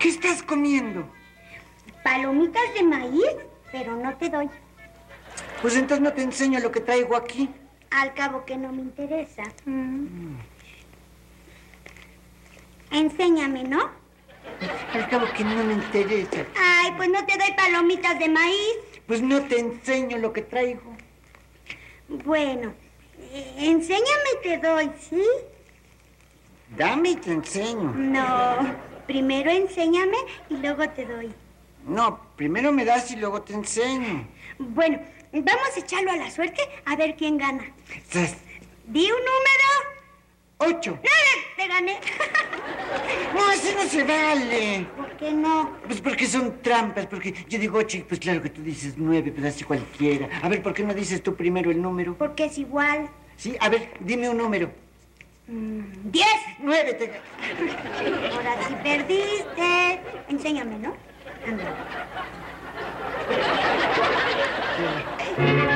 ¿Qué estás comiendo? Palomitas de maíz, pero no te doy. Pues entonces no te enseño lo que traigo aquí. Al cabo que no me interesa. Enséñame, ¿no? Al cabo que no me interesa. Ay, pues no te doy palomitas de maíz. Pues no te enseño lo que traigo. Bueno, enséñame y te doy, ¿sí? Dame y te enseño. No, primero enséñame y luego te doy. No, primero me das y luego te enseño. Bueno, vamos a echarlo a la suerte a ver quién gana. ¿Sabes? Di un número. 8. ¡No, te gané! No, así no se vale. ¿Por qué no? Pues porque son trampas, porque yo digo 8 y pues claro que tú dices 9, pues así cualquiera. A ver, ¿por qué no dices tú primero el número? Porque es igual. Sí, a ver, dime un número. 10. 9 te... Ahora sí perdiste. Enséñame, ¿no? Anda.